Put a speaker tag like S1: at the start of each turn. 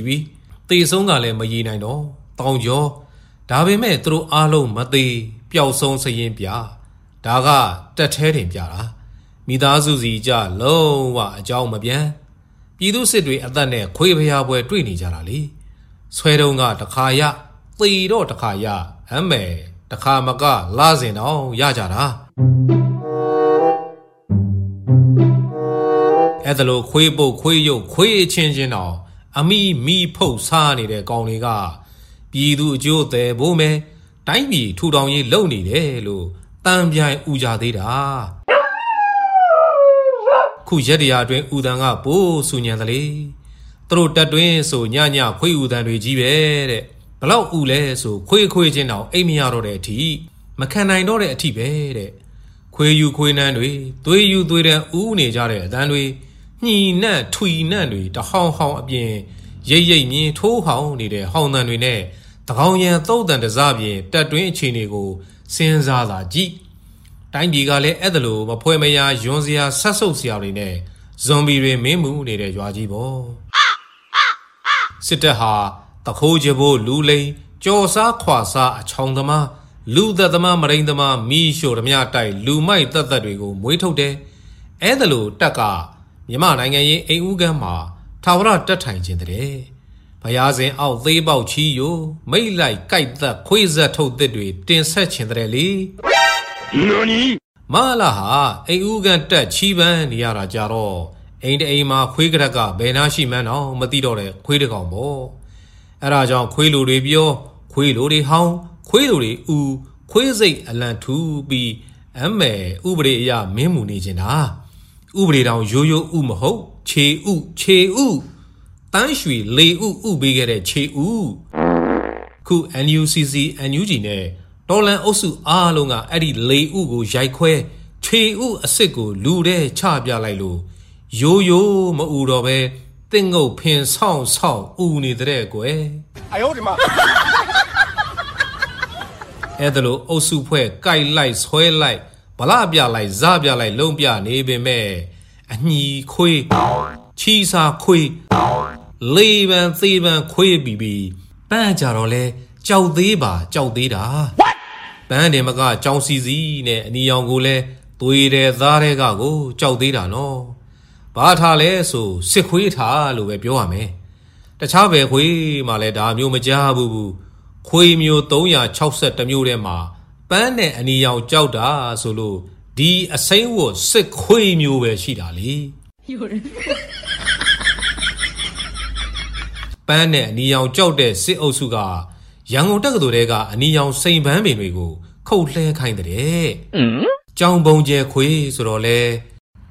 S1: ပြီတေဆုံးကလည်းမရည်နိုင်တော့တောင်ကျော်ဒါပေမဲ့သူတို့အားလုံးမသေးပျောက်ဆုံးစရင်ပြဒါကတက်သေးတင်ပြတာမိသားစုစီကြလုံးဝအကြောင်းမပြန်ပြည်သူစစ်တွေအသက်နဲ့ခွေးဖျားပွဲတွေ့နေကြတာလေဆွဲတုံးကတခါရသေတော့တခါရဟမ်းမယ်တခါမကလာစင်တော့ရကြတာအဲ့ဒါလို့ခွေးပုတ်ခွေးရုပ်ခွေးချင်းချင်းတော့အမိဖုတ်စားနေတဲ့ကောင်တွေကပြည်သူအကျိုးသည်ဖို့မယ်တိုင်းပြည်ထူထောင်ရေးလုပ်နေတယ်လို့တန်ပြိုင်ဥကြသေးတာခုရက်တရာအတွင်းဥတန်ကပိုးဆူညံတယ်လေသူတို့တက်တွင်းဆိုညခွေးဥတန်တွေကြီးပဲတဲ့ဘလောက်ဥလဲဆိုခွေးချင်းတော့အိမ်မရတော့တဲ့အထိမခံနိုင်တော့တဲ့အထိပဲတဲ့ခွေးယူခွေးနှန်းတွေသွေးယူသွေးတန်းဥနေကြတဲ့အတန်တွေညှီနန့်ထွီနန့်တွေတဟောင်းအပြင်ရိပ်မြင်းထိုးဟောင်းနေတဲ့ဟောင်းတန်တွေနဲ့တကောင်ရန်သုတ်တန်တစားပြင်တက်တွင်းအခြေအနေကိုစဉ်းစားလာကြည့်တိုင်းပြည်ကလည်းအဲ့ဒါလိုမဖွဲမရယွန်းစရာဆက်ဆုပ်စရာတွေနဲ့ဇွန်ဘီတွေမင်းမှုနေတဲ့ရွာကြီးပေါ့စစ်တပ်ဟာတခိုးကြဖို့လူလိန်ကြော်စားခွာစားအချောင်သမားလူသက်သမားမရိန်သမားမီးရှို့ဓမြတိုက်လူမိုက်သက်တွေကိုမွေးထုတ်တယ်အဲ့ဒါလိုတက်ကမြန်မာနိုင်ငံရဲ့အိမ်ဦးကမ်းမှာထာဝရတက်ထိုင်ခြင်းတဲ့ဘုရားစဉ်အောက်သေးပေါက်ချီယိုမိတ်လိုက်ကြိုက်သက်ခွေးဆက်ထုတ်သစ်တွေတင်ဆက်ခြင်းတဲ့လေနော်နီမလာဟာအိမ်ဦးကမ်းတက်ချီပန်းနေရတာကြတော့အိမ်တအိမ်မှာခွေးကရက်ကဘယ်နာရှိမှန်းတော့မသိတော့တဲ့ခွေးတကောင်ပေါ့အဲ့ဒါကြောင့်ခွေးလူတွေပြောခွေးလူတွေဟောင်းခွေးလူတွေဥခွေးစိတ်အလံထူပြီးအမဲဥပဒေအရမင်းမူနေခြင်းတာဥပဒေတောင်ရိုးဥမဟုတ်ခြေဥတန်းရွှေလေဥပေးခဲ့တဲ့ခြေဥခု NUCC NUG နဲ့တော်လန်အုပ်စုအားလုံးကအဲ့ဒီလေဥကိုရိုက်ခွဲခြေဥအစ်စ်ကိုလူတဲ့ချပြလိုက်လို့ရိုးမဥတော့ပဲတင်းငုတ်ဖင်ဆောင်းဥနေတဲ့ကွယ်အယောဒီမှာအဲ့ဒါလို့အုပ်စုဖွဲ့ကြိုက်လိုက်ဆွဲလိုက်ဗလာပြလိုက်ဇပြလိုက်လုံးပြနေပင်မဲ့အညီခွေးချီစာခွေးလေးပန်သေးပန်ခွေးပြီးပန်းကြတော့လဲကြောက်သေးတာပန်းတယ်မကကြောင်စီနဲ့အနီရောင်ကိုလဲသွေးတယ်သားတဲ့ကကိုကြောက်သေးတာနော်ဘာထားလဲဆိုစစ်ခွေးထားလို့ပဲပြောရမယ်တခြားဘယ်ခွေးမှလည်းဒါမျိုးမကြားဘူးခွေးမျိုး361မျိုးထဲမှာပန်းနဲ့အနီရောင်ကြောက်တာဆိုလို့ဒီအစိမ်းဝတ်စစ်ခွေးမျိုးပဲရှိတာလေပန်းနဲ့အနီရောင်ကြောက်တဲ့စစ်အုပ်စုကရန်ကုန်တက္ကသိုလ်တဲကအနီရောင်စိန်ပန်းပင်တွေကိုခုတ်လှဲခိုင်းတဲ့ကြောင်ပုံကျဲခွေးဆိုတော့လေ